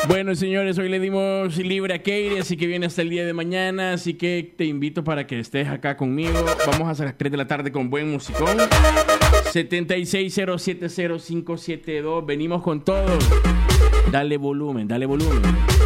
Bueno, señores, hoy le dimos libre a Keire, así que viene hasta el día de mañana, así que te invito para que estés acá conmigo. Vamos hasta las 3 de la tarde con buen musicón. 76070-572. Venimos con todo. Dale volumen, dale volumen.